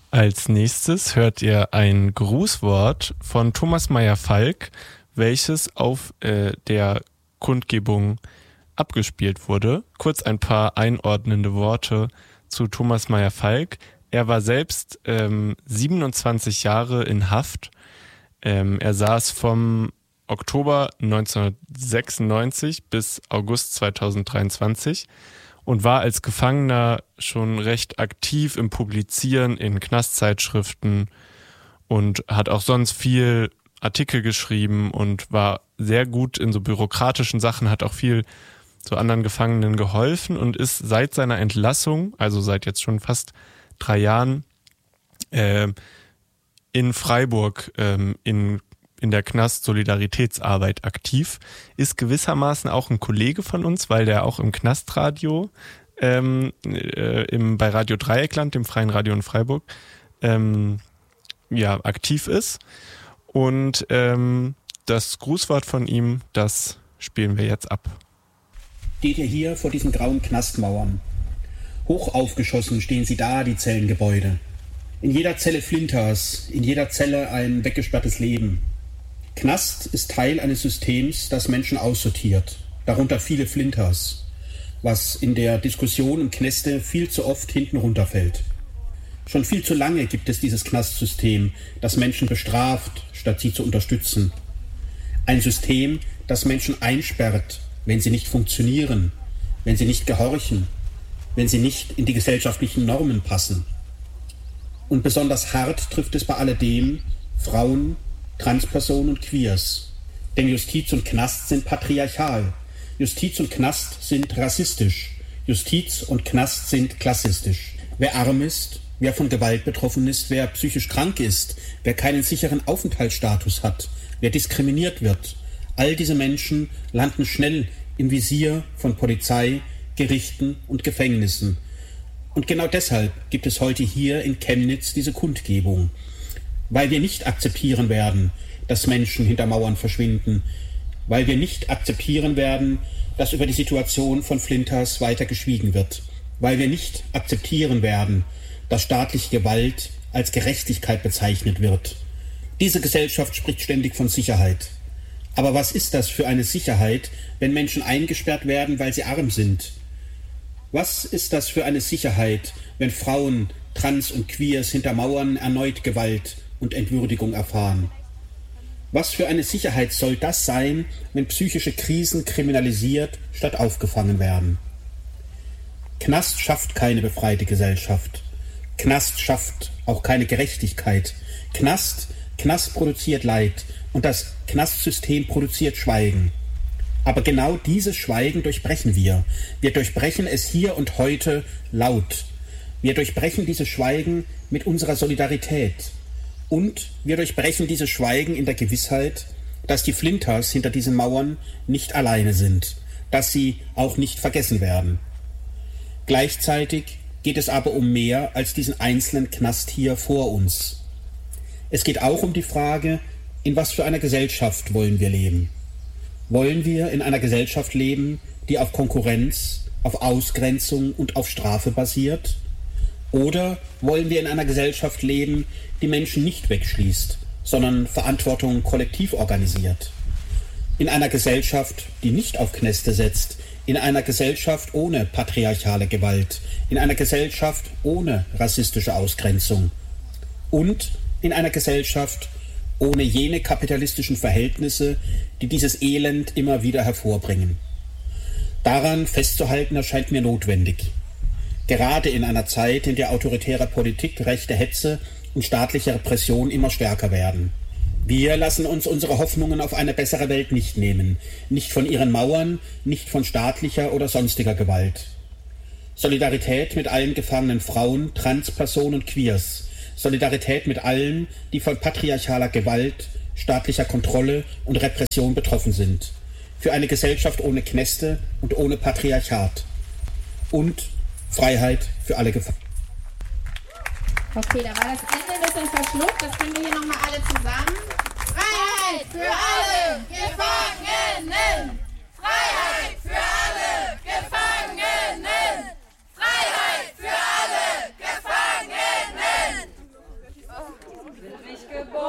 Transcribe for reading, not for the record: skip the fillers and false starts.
Als nächstes hört ihr ein Grußwort von Thomas Meyer-Falk, welches auf der Kundgebung abgespielt wurde. Kurz ein paar einordnende Worte zu Thomas Meyer-Falk. Er war selbst 27 Jahre in Haft. Er saß vom Oktober 1996 bis August 2023 und war als Gefangener schon recht aktiv im Publizieren in Knastzeitschriften und hat auch sonst viel Artikel geschrieben und war sehr gut in so bürokratischen Sachen, hat auch viel so anderen Gefangenen geholfen und ist seit seiner Entlassung, also seit jetzt schon fast 3 Jahren, in Freiburg in der Knast-Solidaritätsarbeit aktiv, ist gewissermaßen auch ein Kollege von uns, weil der auch im Knastradio, bei Radio Dreieckland, dem Freien Radio in Freiburg, aktiv ist. Und das Grußwort von ihm, das spielen wir jetzt ab. Steht ihr hier vor diesen grauen Knastmauern. Hoch aufgeschossen stehen sie da, die Zellengebäude. In jeder Zelle Flinters, in jeder Zelle ein weggesperrtes Leben. Knast ist Teil eines Systems, das Menschen aussortiert, darunter viele Flinters, was in der Diskussion um Knäste viel zu oft hinten runterfällt. Schon viel zu lange gibt es dieses Knastsystem, das Menschen bestraft, statt sie zu unterstützen. Ein System, das Menschen einsperrt, wenn sie nicht funktionieren, wenn sie nicht gehorchen, wenn sie nicht in die gesellschaftlichen Normen passen. Und besonders hart trifft es bei alledem Frauen, Transpersonen und Queers. Denn Justiz und Knast sind patriarchal. Justiz und Knast sind rassistisch. Justiz und Knast sind klassistisch. Wer arm ist, wer von Gewalt betroffen ist, wer psychisch krank ist, wer keinen sicheren Aufenthaltsstatus hat, wer diskriminiert wird, all diese Menschen landen schnell im Visier von Polizei, Gerichten und Gefängnissen. Und genau deshalb gibt es heute hier in Chemnitz diese Kundgebung. Weil wir nicht akzeptieren werden, dass Menschen hinter Mauern verschwinden. Weil wir nicht akzeptieren werden, dass über die Situation von Flinters weiter geschwiegen wird. Weil wir nicht akzeptieren werden, dass staatliche Gewalt als Gerechtigkeit bezeichnet wird. Diese Gesellschaft spricht ständig von Sicherheit. Aber was ist das für eine Sicherheit, wenn Menschen eingesperrt werden, weil sie arm sind? Was ist das für eine Sicherheit, wenn Frauen, Trans und Queers hinter Mauern erneut Gewalt und Entwürdigung erfahren? Was für eine Sicherheit soll das sein, wenn psychische Krisen kriminalisiert statt aufgefangen werden? Knast schafft keine befreite Gesellschaft. Knast schafft auch keine Gerechtigkeit. Knast produziert Leid und das Knastsystem produziert Schweigen. Aber genau dieses Schweigen durchbrechen wir. Wir durchbrechen es hier und heute laut. Wir durchbrechen dieses Schweigen mit unserer Solidarität. Und wir durchbrechen dieses Schweigen in der Gewissheit, dass die Flinters hinter diesen Mauern nicht alleine sind, dass sie auch nicht vergessen werden. Gleichzeitig geht es aber um mehr als diesen einzelnen Knast hier vor uns. Es geht auch um die Frage, in was für einer Gesellschaft wollen wir leben? Wollen wir in einer Gesellschaft leben, die auf Konkurrenz, auf Ausgrenzung und auf Strafe basiert? Oder wollen wir in einer Gesellschaft leben, die Menschen nicht wegschließt, sondern Verantwortung kollektiv organisiert? In einer Gesellschaft, die nicht auf Knäste setzt, in einer Gesellschaft ohne patriarchale Gewalt, in einer Gesellschaft ohne rassistische Ausgrenzung und in einer Gesellschaft ohne jene kapitalistischen Verhältnisse, die dieses Elend immer wieder hervorbringen. Daran festzuhalten erscheint mir notwendig. Gerade in einer Zeit, in der autoritäre Politik, rechte Hetze und staatliche Repression immer stärker werden. Wir lassen uns unsere Hoffnungen auf eine bessere Welt nicht nehmen. Nicht von ihren Mauern, nicht von staatlicher oder sonstiger Gewalt. Solidarität mit allen gefangenen Frauen, Transpersonen und Queers. Solidarität mit allen, die von patriarchaler Gewalt, staatlicher Kontrolle und Repression betroffen sind. Für eine Gesellschaft ohne Knäste und ohne Patriarchat. Und Freiheit für alle Gefangenen. Okay, da war das Ende ein bisschen verschluckt. Das können wir hier nochmal alle zusammen. Freiheit für alle Gefangenen! Freiheit für alle Gefangenen! Freiheit für alle Gefangenen! sind nicht geboren.